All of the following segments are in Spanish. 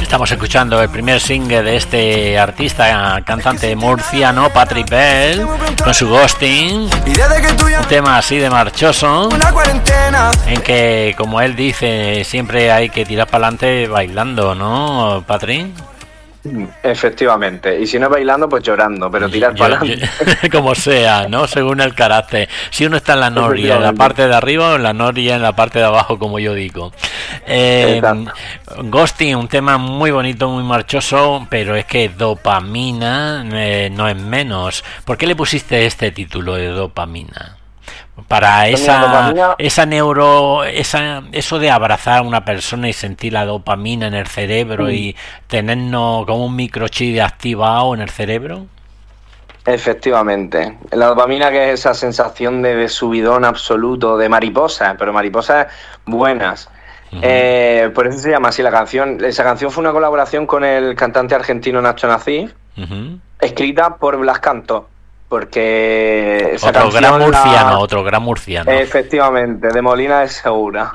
Estamos escuchando el primer single de este artista, cantante murciano, Patrick Bell, con su Ghosting, un tema así de marchoso, en que, como él dice, siempre hay que tirar para adelante bailando, ¿no, Patrick? Efectivamente, y si no bailando, pues llorando, pero tirar para adelante. Como sea, ¿no? Según el carácter. Si uno está en la noria, en la parte de arriba, o en la noria, en la parte de abajo, como yo digo. Ghosting, un tema muy bonito, muy marchoso, pero es que dopamina no es menos. ¿Por qué le pusiste este título de dopamina? Para esa neuro, eso de abrazar a una persona y sentir la dopamina en el cerebro y tenernos como un microchip activado en el cerebro. Efectivamente, la dopamina, que es esa sensación de subidón absoluto, de mariposas, pero mariposas buenas. Por eso se llama así la canción. Esa canción fue una colaboración con el cantante argentino Nacho Nassif, escrita por Blas Cantó. Porque esa otro gran murciano. Efectivamente, de Molina de Segura.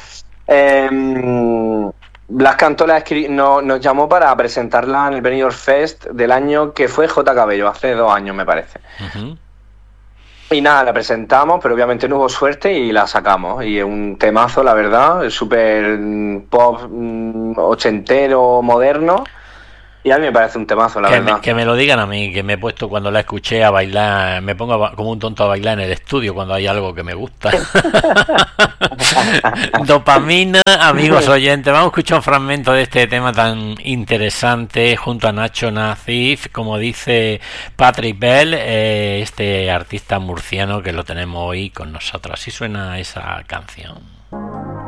Blas Cantó nos llamó para presentarla en el Benidorm Fest del año que fue J. Cabello, hace 2 años me parece. Y nada, la presentamos, pero obviamente no hubo suerte y la sacamos. Y es un temazo, la verdad, es súper pop ochentero, moderno. Y a mí me parece un temazo, la verdad. Que me lo digan a mí, que me he puesto cuando la escuché a bailar, me pongo como un tonto a bailar en el estudio cuando hay algo que me gusta. Dopamina, amigos oyentes, vamos a escuchar un fragmento de este tema tan interesante junto a Nacho Nassif, como dice Patrick Bell, este artista murciano que lo tenemos hoy con nosotros. Así suena esa canción.